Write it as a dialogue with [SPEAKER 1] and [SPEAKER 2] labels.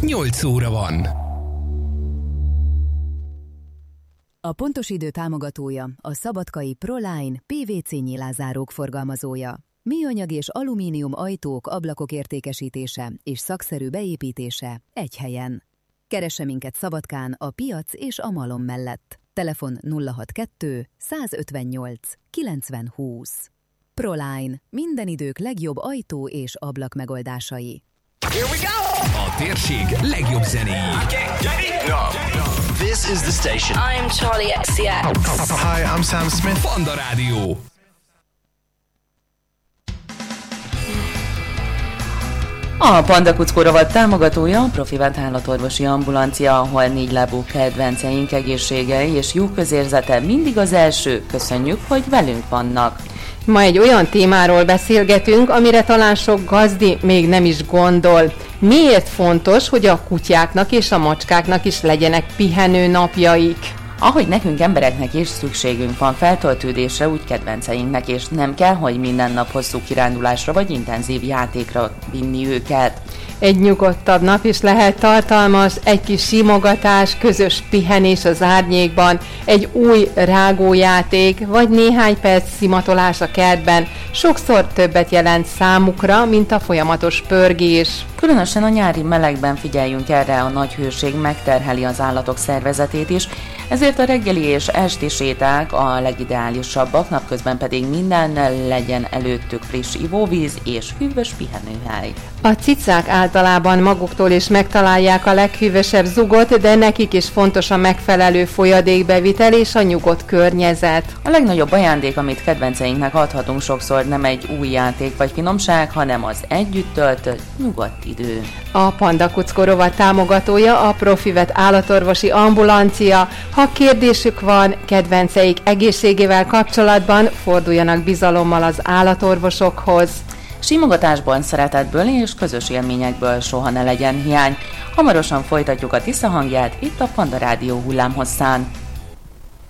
[SPEAKER 1] 8 óra van.
[SPEAKER 2] A Pontos Idő támogatója a szabadkai Proline PVC nyilázárók forgalmazója. Műanyag és alumínium ajtók, ablakok értékesítése és szakszerű beépítése egy helyen. Keresse minket Szabadkán a piac és a Malom mellett. Telefon 062 158 90 20. Proline. Minden idők legjobb ajtó és ablak megoldásai.
[SPEAKER 1] Here we go! A térség legjobb zenéi.
[SPEAKER 3] This is the station.
[SPEAKER 4] I'm Charlie XCX.
[SPEAKER 3] Hi, I'm Sam Smith.
[SPEAKER 1] Panda Rádió.
[SPEAKER 5] A Panda Kuckó rovat támogatója a Profivent állatorvosi ambulancia, ahol négylábú kedvenceink egészsége és jó közérzete mindig az első. Köszönjük, hogy velünk vannak.
[SPEAKER 6] Ma egy olyan témáról beszélgetünk, amire talán sok gazdi még nem is gondol. Miért fontos, hogy a kutyáknak és a macskáknak is legyenek pihenő napjaik?
[SPEAKER 5] Ahogy nekünk embereknek is szükségünk van feltöltődésre, úgy kedvenceinknek, és nem kell, hogy minden nap hosszú kirándulásra vagy intenzív játékra vinni őket.
[SPEAKER 6] Egy nyugodtabb nap is lehet tartalmas, egy kis simogatás, közös pihenés az árnyékban, egy új rágójáték, vagy néhány perc szimatolás a kertben sokszor többet jelent számukra, mint a folyamatos pörgés.
[SPEAKER 5] Különösen a nyári melegben figyeljünk erre, a nagy hőség megterheli az állatok szervezetét is, ezért a reggeli és esti séták a legideálisabbak, napközben pedig minden legyen előttük friss ivóvíz és hűvös pihenőhely.
[SPEAKER 6] A cicák általában maguktól is megtalálják a leghűvösebb zugot, de nekik is fontos a megfelelő folyadékbevitel és a nyugodt környezet.
[SPEAKER 5] A legnagyobb ajándék, amit kedvenceinknek adhatunk, sokszor nem egy új játék vagy finomság, hanem az együtt töltött nyugodt idő.
[SPEAKER 6] A Panda Kuckó rovat támogatója a Profivet állatorvosi ambulancia. Ha kérdésük van kedvenceik egészségével kapcsolatban, forduljanak bizalommal az állatorvosokhoz.
[SPEAKER 5] Simogatásból, szeretetből és közös élményekből soha ne legyen hiány. Hamarosan folytatjuk a Tisza hangját itt a Panda Rádió hullámhosszán.